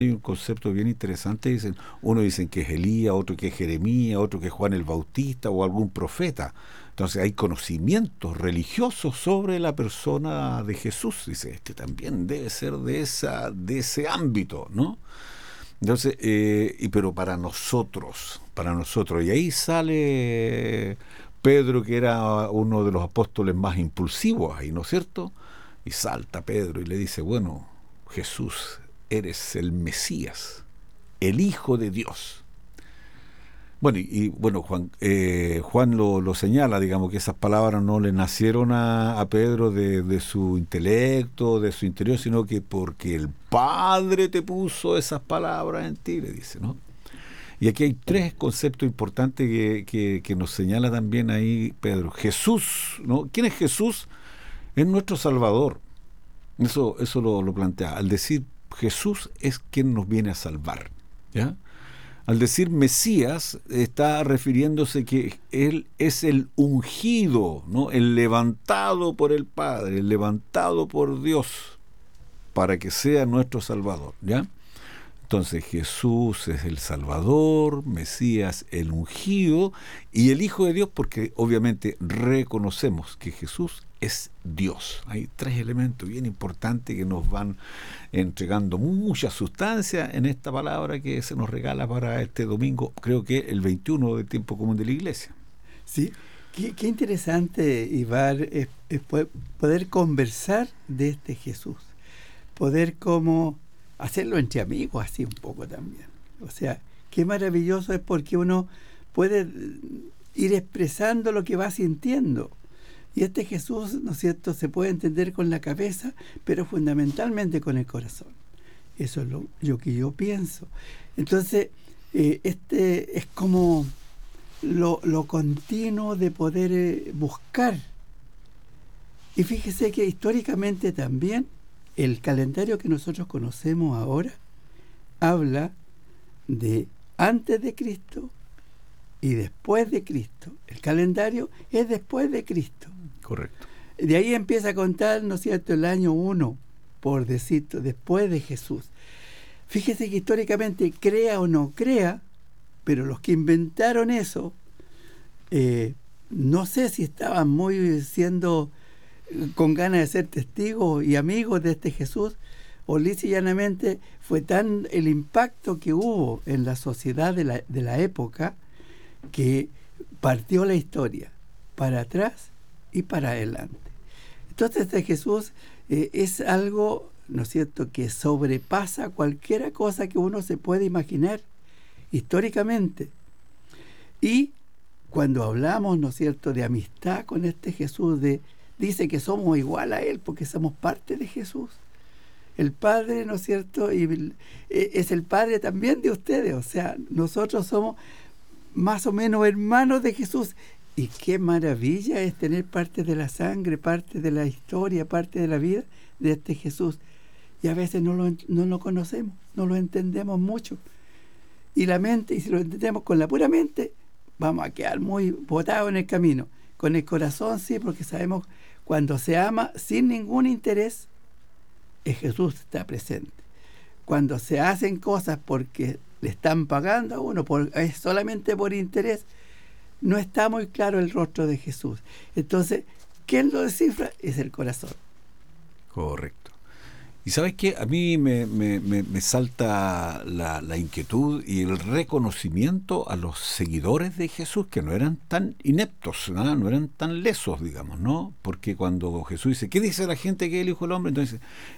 hay un concepto bien interesante, dicen, uno dicen que es Elías, otro que es Jeremías, otro que es Juan el Bautista o algún profeta. Entonces hay conocimientos religiosos sobre la persona de Jesús. Dice, este también debe ser de ese ámbito, ¿no? Entonces, pero para nosotros, y ahí sale Pedro, que era uno de los apóstoles más impulsivos ahí, ¿no es cierto? Y salta Pedro y le dice, bueno, Jesús, eres el Mesías, el Hijo de Dios. Bueno, bueno, Juan lo señala, digamos, que esas palabras no le nacieron a Pedro de su intelecto, de su interior, sino que porque el Padre te puso esas palabras en ti, le dice, ¿no? Y aquí hay tres conceptos importantes que nos señala también ahí Pedro. Jesús, ¿no? ¿Quién es Jesús? Es nuestro Salvador. Eso lo plantea. Al decir Jesús es quien nos viene a salvar, ¿ya? Al decir Mesías, está refiriéndose que Él es el ungido, ¿no? El levantado por el Padre, el levantado por Dios, para que sea nuestro Salvador, ¿ya? Entonces Jesús es el Salvador, Mesías el ungido y el Hijo de Dios, porque obviamente reconocemos que Jesús es Dios. Hay tres elementos bien importantes que nos van entregando mucha sustancia en esta palabra que se nos regala para este domingo, creo que el 21 del tiempo común de la Iglesia. Sí, qué interesante, Ibar, poder conversar de este Jesús, poder como hacerlo entre amigos así un poco también. O sea, qué maravilloso es porque uno puede ir expresando lo que va sintiendo. Y este Jesús, ¿no es cierto?, se puede entender con la cabeza, pero fundamentalmente con el corazón. Eso es lo que yo pienso. Entonces, este es como lo continuo de poder buscar. Y fíjese que históricamente también el calendario que nosotros conocemos ahora habla de antes de Cristo y después de Cristo. El calendario es después de Cristo. Correcto. De ahí empieza a contar, ¿no es cierto?, el año 1, por decirlo, después de Jesús. Fíjese que históricamente, crea o no crea, pero los que inventaron eso, no sé si estaban muy siendo con ganas de ser testigos y amigos de este Jesús, o lisa y llanamente fue tan el impacto que hubo en la sociedad de la época que partió la historia para atrás y para adelante. Entonces este Jesús es algo, ¿no es cierto?, que sobrepasa cualquier cosa que uno se pueda imaginar históricamente. Y cuando hablamos, ¿no es cierto?, de amistad con este Jesús, dice que somos igual a Él porque somos parte de Jesús. El Padre, ¿no es cierto?, y es el Padre también de ustedes. O sea, nosotros somos más o menos hermanos de Jesús. Y qué maravilla es tener parte de la sangre, parte de la historia, parte de la vida de este Jesús. Y a veces no lo conocemos, no lo entendemos mucho. Y la mente, y si lo entendemos con la pura mente, vamos a quedar muy botados en el camino. Con el corazón sí, porque sabemos cuando se ama sin ningún interés, Jesús está presente. Cuando se hacen cosas porque le están pagando a uno, es solamente por interés, no está muy claro el rostro de Jesús. Entonces, ¿quién lo descifra? Es el corazón. Correcto. Y ¿sabes qué? A mí me salta la inquietud y el reconocimiento a los seguidores de Jesús, que no eran tan ineptos, ¿no? No eran tan lesos, digamos, ¿no? Porque cuando Jesús dice, ¿qué dice la gente que es el Hijo del Hombre? Entonces,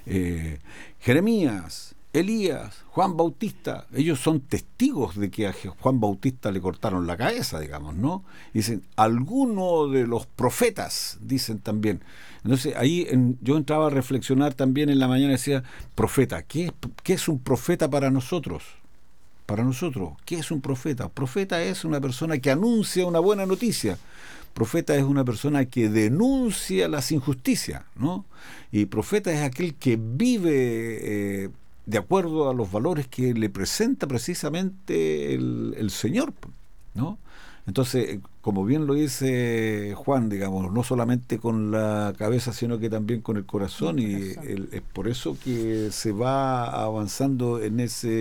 Jeremías, Elías, Juan Bautista, ellos son testigos de que a Juan Bautista le cortaron la cabeza, digamos, ¿no? Dicen, algunos de los profetas, dicen también. Entonces ahí yo entraba a reflexionar también en la mañana y decía, profeta, ¿qué es un profeta para nosotros? Para nosotros, ¿qué es un profeta? Profeta es una persona que anuncia una buena noticia. Profeta es una persona que denuncia las injusticias, ¿no? Y profeta es aquel que vive de acuerdo a los valores que le presenta precisamente el Señor, ¿no? Entonces, como bien lo dice Juan, digamos, no solamente con la cabeza, sino que también con el corazón, y Corazón. es por eso que se va avanzando en ese